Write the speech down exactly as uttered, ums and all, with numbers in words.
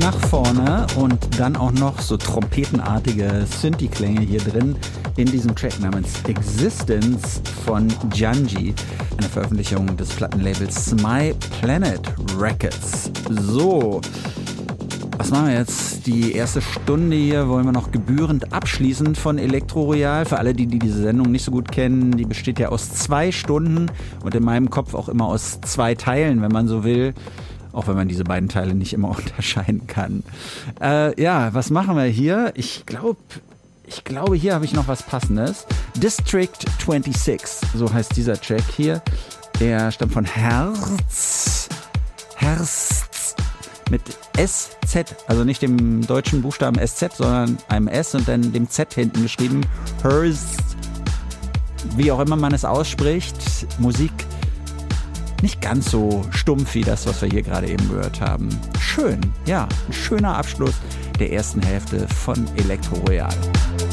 nach vorne und dann auch noch so trompetenartige Synthi-Klänge hier drin in diesem Track namens Existence von Djanji, eine Veröffentlichung des Plattenlabels My Planet Records. So, was machen wir jetzt? Die erste Stunde hier wollen wir noch gebührend abschließen von Elektro Royal. Für alle, die, die diese Sendung nicht so gut kennen, die besteht ja aus zwei Stunden und in meinem Kopf auch immer aus zwei Teilen, wenn man so will. Auch wenn man diese beiden Teile nicht immer unterscheiden kann. Äh, ja, was machen wir hier? Ich glaube, ich glaube, hier habe ich noch was Passendes. District sechsundzwanzig, so heißt dieser Track hier. Der stammt von Herz. Herz. Mit S Z, also nicht dem deutschen Buchstaben S Z, sondern einem S und dann dem Z hinten geschrieben. Herz. Wie auch immer man es ausspricht. Musik nicht ganz so stumpf wie das, was wir hier gerade eben gehört haben. Schön, ja, ein schöner Abschluss der ersten Hälfte von Elektro Royal.